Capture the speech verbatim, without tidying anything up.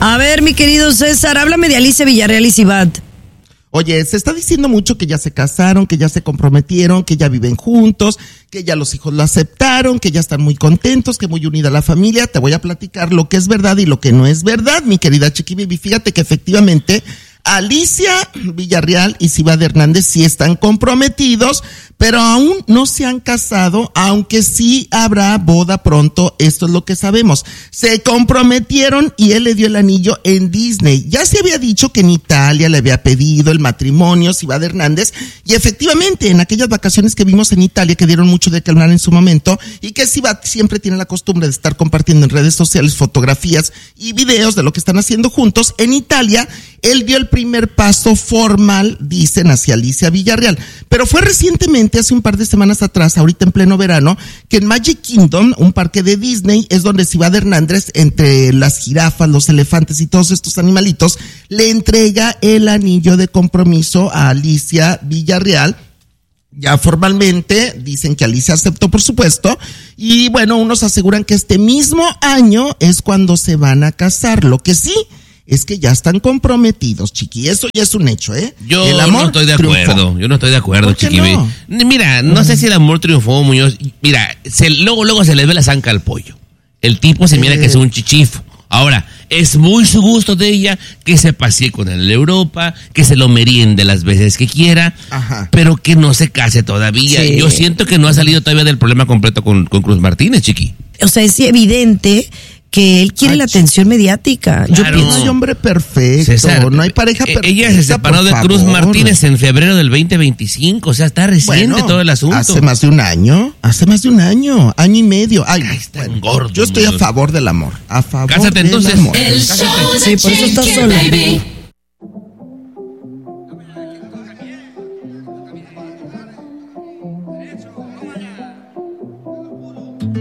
A ver, mi querido César, háblame de Alicia Villarreal y Sivat. Oye, se está diciendo mucho que ya se casaron, que ya se comprometieron, que ya viven juntos, que ya los hijos lo aceptaron, que ya están muy contentos, que muy unida la familia. Te voy a platicar lo que es verdad y lo que no es verdad, mi querida Chiqui Baby. Fíjate que efectivamente Alicia Villarreal y Sivat Hernández sí están comprometidos, pero aún no se han casado, aunque sí habrá boda pronto. Esto es lo que sabemos. Se comprometieron y él le dio el anillo en Disney. Ya se había dicho que en Italia le había pedido el matrimonio Sivat Hernández, y efectivamente en aquellas vacaciones que vimos en Italia, que dieron mucho de qué hablar en su momento, y que Sivat siempre tiene la costumbre de estar compartiendo en redes sociales fotografías y videos de lo que están haciendo juntos, en Italia él dio el primer paso formal, dicen, hacia Alicia Villarreal. Pero fue recientemente, hace un par de semanas atrás, ahorita en pleno verano, que en Magic Kingdom, un parque de Disney, es donde Sivat Hernández, entre las jirafas, los elefantes y todos estos animalitos, le entrega el anillo de compromiso a Alicia Villarreal. Ya formalmente dicen que Alicia aceptó, por supuesto, y bueno, unos aseguran que este mismo año es cuando se van a casar. Lo que sí es que ya están comprometidos, Chiqui. Eso ya es un hecho, ¿eh? Yo el amor no estoy de triunfó. acuerdo. Yo no estoy de acuerdo, ¿Por qué Chiqui. no? Mira, no uh-huh. sé si el amor triunfó, Muñoz. Mira, se, luego, luego se le ve la zanca al pollo. El tipo se mira eh. que es un chichifo. Ahora, es muy su gusto de ella que se pasee con él en Europa, que se lo meriende las veces que quiera, Ajá. pero que no se case todavía. Sí. Yo siento que no ha salido todavía del problema completo con, con Cruz Martínez, Chiqui. O sea, es evidente que él quiere Ay, la atención mediática. Claro. Yo pienso. No hay hombre perfecto, César, no hay pareja perfecta. Ella se separó de Cruz Martínez en febrero del veinte veinticinco, o sea, está reciente bueno, todo el asunto. Hace más de un año, hace más de un año, año y medio. Ay, Ay está bueno, gordo. Yo estoy a favor del amor, a favor Cásate del entonces. amor. Sí, por eso estás sola.